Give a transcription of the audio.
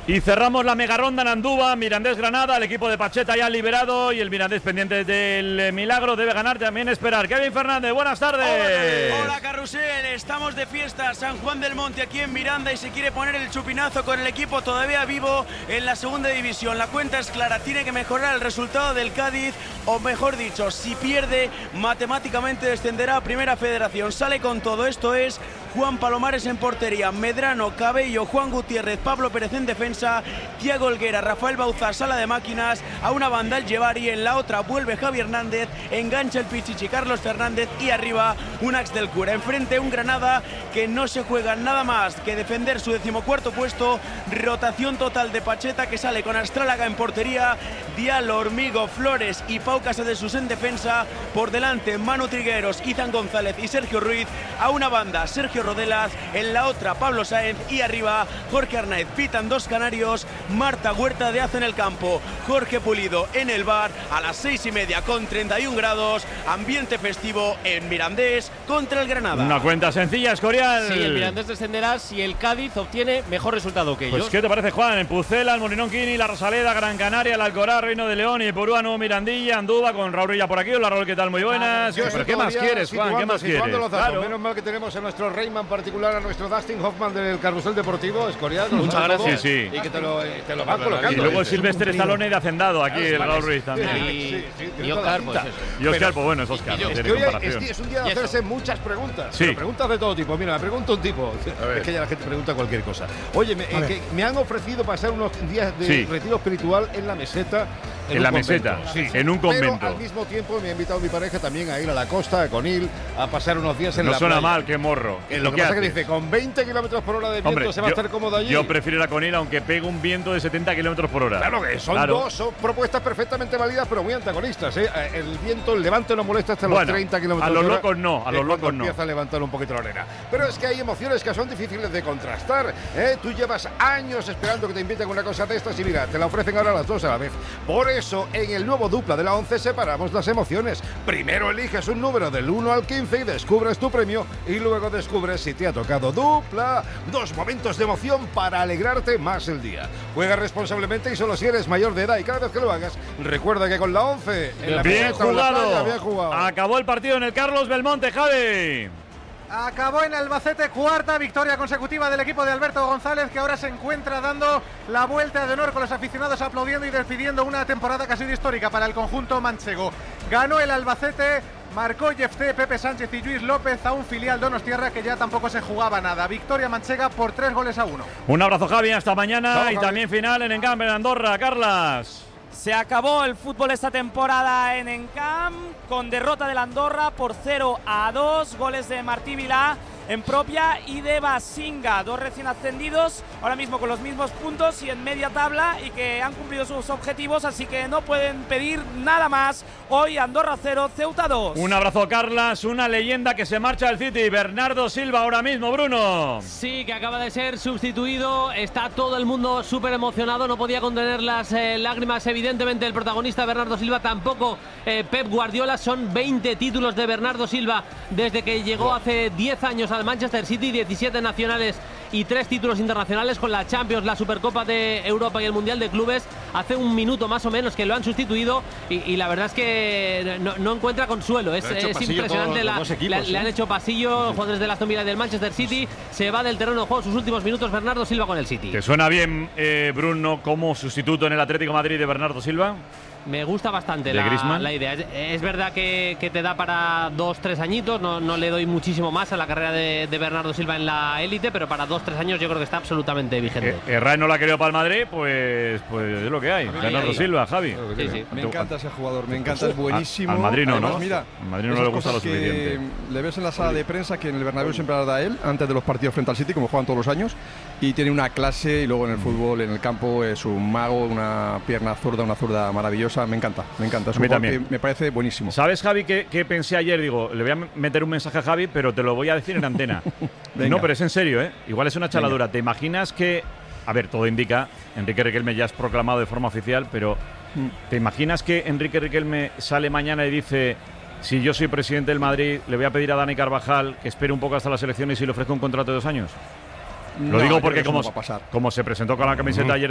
Y cerramos la mega ronda en Andúba, Mirandés-Granada, el equipo de Pacheta ya liberado y el Mirandés pendiente del milagro, debe ganar, también esperar. Kevin Fernández, buenas tardes. Hola Carrusel, estamos de fiesta, San Juan del Monte aquí en Miranda y se quiere poner el chupinazo con el equipo todavía vivo en la segunda división. La cuenta es clara, tiene que mejorar el resultado del Cádiz, o mejor dicho, si pierde, matemáticamente descenderá a Primera Federación. Sale con todo, esto es Juan Palomares en portería, Medrano, Cabello, Juan Gutiérrez, Pablo Pérez en defensa, Thiago Helguera, Rafael Bauzá, sala de máquinas, a una banda el Llevari, en la otra vuelve Javi Hernández, engancha el Pichichi Carlos Fernández y arriba un Ax del Cura. Enfrente un Granada que no se juega nada más que defender su 14º puesto, rotación total de Pacheta que sale con Astrálaga en portería, Diallo, Hormigo, Flores y Pau Casadesus en defensa, por delante Manu Trigueros, Izan González y Sergio Ruiz, a una banda Sergio Rodelas, en la otra Pablo Sáenz y arriba Jorge Arnaez. Pitan dos canarios, Marta Huerta de Aza en el campo, Jorge Pulido en el bar, a las 6:30 con 31 grados, ambiente festivo en Mirandés contra el Granada. Una cuenta sencilla, Escorial. Sí, el Mirandés descenderá si el Cádiz obtiene mejor resultado que ellos. Pues ¿qué te parece, Juan? En Pucela, el Molinón Quini, la Rosaleda, Gran Canaria, el Alcorá, Reino de León y Poruano, Mirandilla, Andúba, con Raúl ya por aquí. Hola Raúl, ¿qué tal? Muy buenas. ¿Pero qué más quieres, Juan? ¿Qué más quieres? Claro. Menos mal que tenemos a nuestro Reyman particular, a nuestro Dustin Hoffman del Carrusel Deportivo, Escorial. Muchas gracias. Sí. Y que te lo va colocando. Y luego Silvestre Stallone de Hacendado, aquí el Raúl Ruiz también. Y Oscar, pues eso. Y Oscar, pues bueno, es Oscar. Es un día de hacerse muchas preguntas. Sí. Pero preguntas de todo tipo. Mira, me pregunta un tipo. Es que ya la gente pregunta cualquier cosa. Oye, me han ofrecido pasar unos días de retiro espiritual en la meseta. En la meseta, en un convento. Pero al mismo tiempo me ha invitado mi pareja también a ir a la costa, a Conil, a pasar unos días en la playa. No suena mal, qué morro. Lo que pasa es que dice, con 20 kilómetros por hora de viento se va a estar cómodo allí. Yo prefiero ir a Conil aunque pegue un viento de 70 kilómetros por hora. Claro que son propuestas perfectamente válidas, pero muy antagonistas. El viento, el levante no molesta hasta los 30 kilómetros por hora. A los locos no, a los locos no. Empieza a levantar un poquito la arena. Pero es que hay emociones que son difíciles de contrastar. Tú llevas años esperando que te inviten a una cosa de estas y mira, te la ofrecen ahora las dos a la vez. Por eso, en el nuevo dupla de la 11 separamos las emociones. Primero eliges un número del 1 al 15 y descubres tu premio y luego descubres si te ha tocado dupla. 2 momentos de emoción para alegrarte más el día. Juega responsablemente y solo si eres mayor de edad y cada vez que lo hagas, recuerda que con la 11 bien jugado. Acabó el partido en el Carlos Belmonte, Javi. Acabó en Albacete, cuarta victoria consecutiva del equipo de Alberto González, que ahora se encuentra dando la vuelta de honor con los aficionados aplaudiendo y despidiendo una temporada que ha sido histórica para el conjunto manchego. Ganó el Albacete, marcó Jefté, Pepe Sánchez y Lluís López a un filial donostiarra que ya tampoco se jugaba nada. Victoria manchega por 3-1. Un abrazo, Javi, hasta mañana. Vamos, y Javi. También final en Encamp, en Andorra. Carlas. Se acabó el fútbol esta temporada en Encamp con derrota del Andorra por 0-2, goles de Martí Vilá en propia y de Basinga, 2 recién ascendidos, ahora mismo con los mismos puntos y en media tabla y que han cumplido sus objetivos, así que no pueden pedir nada más. Hoy Andorra 0, Ceuta 2. Un abrazo, Carlas, una leyenda que se marcha del City, Bernardo Silva ahora mismo, Bruno. Sí, que acaba de ser sustituido, está todo el mundo súper emocionado, no podía contener las lágrimas, evidentemente el protagonista Bernardo Silva, tampoco Pep Guardiola. Son 20 títulos de Bernardo Silva desde que llegó hace 10 años al Manchester City, 17 nacionales y 3 títulos internacionales con la Champions, la Supercopa de Europa y el Mundial de Clubes. Hace un minuto más o menos que lo han sustituido y la verdad es que no encuentra consuelo. Es impresionante, le han hecho pasillo jugadores del Aston Villa y del Manchester City. Se va del terreno de juego sus últimos minutos Bernardo Silva con el City. ¿Te suena bien, Bruno, como sustituto en el Atlético de Madrid de Bernardo Silva? Me gusta bastante la idea. Es verdad que te da para 2-3 añitos. No le doy muchísimo más a la carrera de Bernardo Silva en la élite, pero para 2-3 años yo creo que está absolutamente vigente. Herrera no la ha querido para el Madrid, pues es lo que hay. Bernardo Silva, Javi. Sí. Me encanta ese jugador, me encanta, es buenísimo. Al Madrid no, además, ¿no? Mira, al Madrid no le gusta lo suficiente. Le ves en la sala de prensa que en el Bernabéu siempre la da él, antes de los partidos frente al City, como juegan todos los años, y tiene una clase, y luego en el fútbol, en el campo, es un mago, una pierna zurda, una zurda maravillosa. Me encanta. Es un jugador que me parece buenísimo. ¿Sabes, Javi, qué pensé ayer? Digo, le voy a meter un mensaje a Javi, pero te lo voy a decir en antena. No, pero es en serio, ¿eh? Igual es una chaladura. ¿Te imaginas que, a ver, todo indica, Enrique Riquelme ya es proclamado de forma oficial, pero ¿te imaginas que Enrique Riquelme sale mañana y dice: si yo soy presidente del Madrid, le voy a pedir a Dani Carvajal que espere un poco hasta las elecciones y le ofrezca un contrato de 2 años? Lo digo porque como se presentó con la camiseta ayer